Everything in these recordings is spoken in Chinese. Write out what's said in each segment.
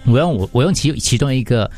我用其中一个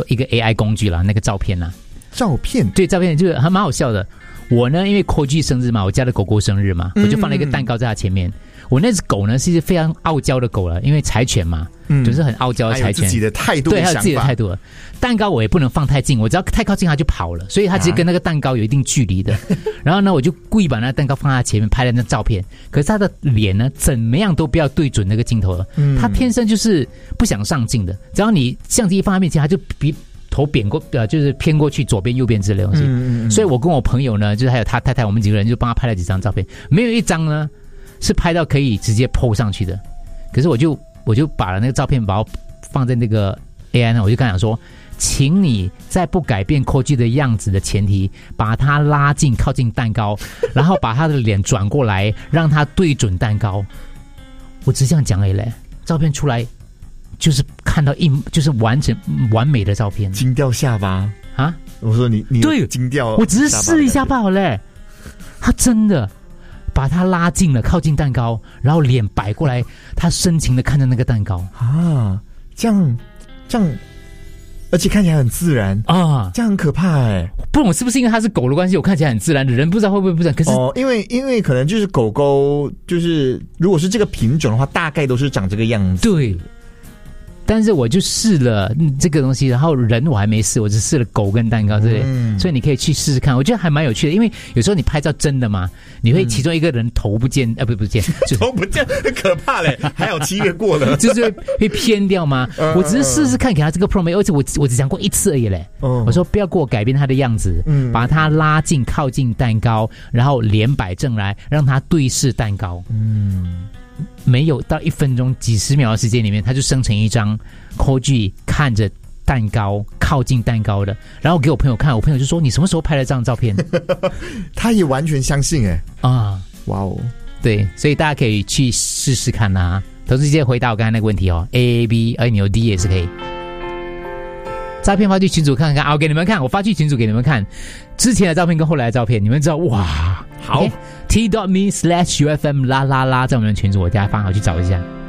AI 工具啦，那个照片啦， 照片对照片就是还蛮好笑的。我呢，因为 Koji 生日嘛，我家的狗狗生日嘛，我就放了一个蛋糕在它前面。我那只狗呢是一只非常傲娇的狗了，因为柴犬嘛，就是很傲娇的柴犬， 还有自己的态度， 对，还有自己的态度了。蛋糕我也不能放太近，我只要太靠近它就跑了，所以它其实跟那个蛋糕有一定距离的。然后呢，我就故意把那个蛋糕放在它前面拍了那照片，可是它的脸呢，怎么样都不要对准那个镜头了。它天生就是不想上镜的，只要你相机一放在面前，它就比头扁过就是偏过去左边右边之类的东西。所以我跟我朋友呢，就是还有他太太，我们几个人就帮他拍了几张照片，没有一张呢是拍到可以直接 po 上去的。可是我就把那个照片把它放在那个 AI 呢，我就跟他讲说，请你在不改变 Koji 的样子的前提，把它拉近靠近蛋糕，然后把他的脸转过来，让他对准蛋糕。我只这样讲而已嘞，照片出来就是看到就是完美的照片， 惊掉下巴啊！我说你对惊掉， 我只是试一下罢了嘞。他真的把他拉近了，靠近蛋糕，然后脸摆过来，他深情的看着那个蛋糕啊，这样，而且看起来很自然啊，这样很可怕哎。 不懂是不是因为它是狗的关系，我看起来很自然，人不知道会不会不自然。可是因为可能就是狗狗，就是如果是这个品种的话，大概都是长这个样子。 对。但是我就试了这个东西，然后人我还没试，我只试了狗跟蛋糕之类，所以你可以去试试看，我觉得还蛮有趣的。因为有时候你拍照真的嘛，你会其中一个人头不见，不见， 头不见很可怕嘞，还好7月过了， 就是会偏掉吗？我只是试试看给他这个 promo， 而且我只讲过一次而已嘞。我说不要给我改变他的样子，把他拉近靠近蛋糕，然后脸摆正来，让他对视蛋糕。没有到1分钟几十秒的时间里面，他就生成一张 Koji 看着蛋糕靠近蛋糕的，然后给我朋友看，我朋友就说你什么时候拍了这张照片？ 他也完全相信哇哦， 对，所以大家可以去试试看啊。同时直接回答我刚才那个问题A、B， 你有 D 也是可以。照片发去群组看看，我给你们看，我发去群组给你们看之前的照片跟后来的照片，你们知道哇，好。T.me/UFM 啦啦啦，在我们的群组，我大家放好去找一下。